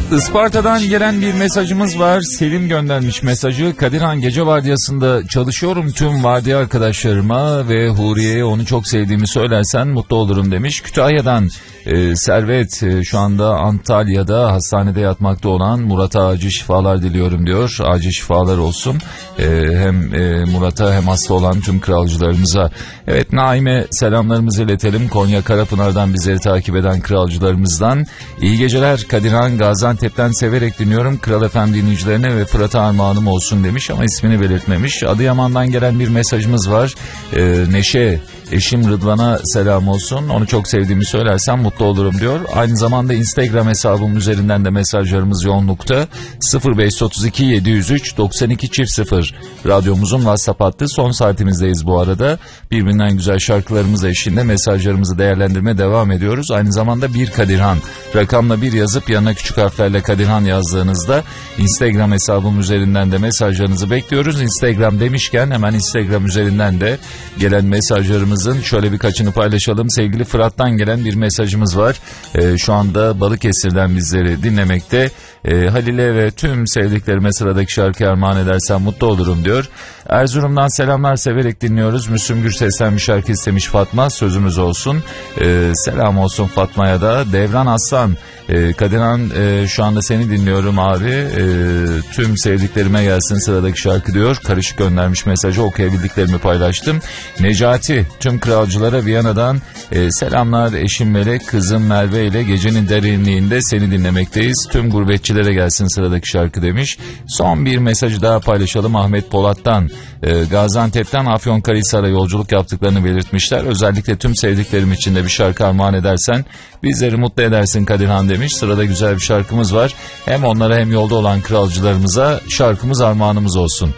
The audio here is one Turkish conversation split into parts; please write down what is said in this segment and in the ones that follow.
Isparta'dan gelen bir mesajımız var. Selim göndermiş mesajı. Kadirhan, gece vardiyasında çalışıyorum. Tüm vardiya arkadaşlarıma ve Huriye'ye onu çok sevdiğimi söylersen mutlu olurum demiş. Kütahya'dan Servet, şu anda Antalya'da hastanede yatmakta olan Murat'a acil şifalar diliyorum diyor. Acil şifalar olsun. Hem Murat'a hem hasta olan tüm kralcılarımıza. Evet, Naime selamlarımızı iletelim. Konya Karapınar'dan bizleri takip eden kralcılarımızdan. İyi geceler Kadirhan, Gaziantep'ten severek dinliyorum. Kral FM dinleyicilerine ve Fırat'a armağanım olsun demiş ama ismini belirtmemiş. Adıyaman'dan gelen bir mesajımız var. Neşe, eşim Rıdvan'a selam olsun. Onu çok sevdiğimi söylersem mutlu olurum diyor. Aynı zamanda Instagram hesabım üzerinden de mesajlarımız yoğunlukta. 0532 703 92 0 radyomuzun WhatsApp hattı. Son saatimizdeyiz bu arada. Birbirinden güzel şarkılarımız eşliğinde mesajlarımızı değerlendirmeye devam ediyoruz. Aynı zamanda bir Kadirhan rakamla bir yazıp yanına küçük harflerle Kadirhan yazdığınızda Instagram hesabım üzerinden de mesajlarınızı bekliyoruz. Instagram demişken hemen Instagram üzerinden de gelen mesajlarımızın şöyle birkaçını paylaşalım. Sevgili Fırat'tan gelen bir mesajımız var. Şu anda Balıkesir'den bizleri dinlemekte. Halil'e ve tüm sevdiklerime sıradaki şarkıyı armağan edersen mutlu olurum diyor. Erzurum'dan selamlar, severek dinliyoruz. Müslüm Gürses'ten bir şarkı istemiş Fatma, sözümüz olsun. Selam olsun Fatma'ya da. Devran Aslan, Kadirhan, şu anda seni dinliyorum abi. Tüm sevdiklerime gelsin sıradaki şarkı diyor. Karışık göndermiş mesajı, okuyabildiklerimi paylaştım. Necati, tüm kralcılara Viyana'dan selamlar, eşim Melek, kızım Merve ile gecenin derinliğinde seni dinlemekteyiz. Tüm gurbetçilere gelsin sıradaki şarkı demiş. Son bir mesajı daha paylaşalım. Ahmet Polat'tan, Gaziantep'ten Afyonkarahisar'a yolculuk yaptıklarını belirtmişler. Özellikle tüm sevdiklerim için de bir şarkı armağan edersen bizleri mutlu edersin Kadirhan demiş. Sırada güzel bir şarkımız var. Hem onlara hem yolda olan kralcılarımıza şarkımız armağanımız olsun.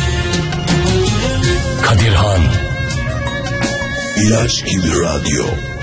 Kadirhan İlaç gibi radyo.